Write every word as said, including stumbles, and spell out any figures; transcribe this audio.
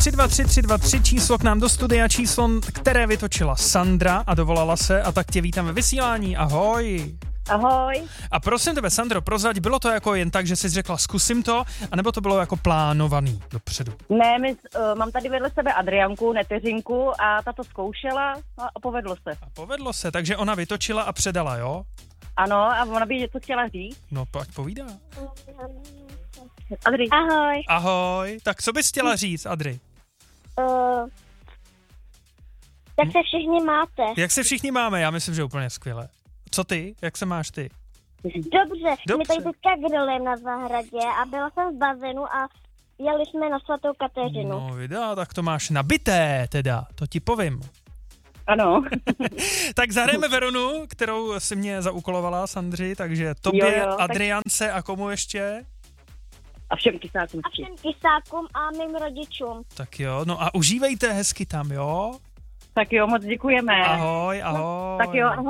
tři dva tři tři dva tři číslo k nám do studia, číslo, které vytočila Sandra a dovolala se, a tak tě vítám ve vysílání. Ahoj. Ahoj. A prosím tebe, Sandro, prozrať, bylo to jako jen tak, že jsi řekla zkusím to, anebo to bylo jako plánovaný dopředu? Ne, my, uh, mám tady vedle sebe Adrianku, neteřinku, a ta to zkoušela a povedlo se. A povedlo se, takže ona vytočila a předala, jo? Ano, a ona by něco chtěla říct. No, ať povídá. Adri. Ahoj. Ahoj, tak co bys chtěla říct, Adri? Uh, jak se všichni máte? Jak se všichni máme? Já myslím, že úplně skvěle. Co ty? Jak se máš ty? Dobře, Dobře. my tady teďka grillujeme na zahradě a byla jsem v bazénu a jeli jsme na svatou Kateřinu. No videa, tak to máš nabité teda, to ti povím. Ano. Tak zahrajeme Veronu, kterou si mě zaúkolovala, Sandři, takže tobě, Jo, jo, tak- Adriance a komu ještě? A všem kysákům. A všem kysákům a mým rodičům. Tak jo, no a užívejte hezky tam, jo? Tak jo, moc děkujeme. Ahoj, ahoj. Tak jo, ahoj.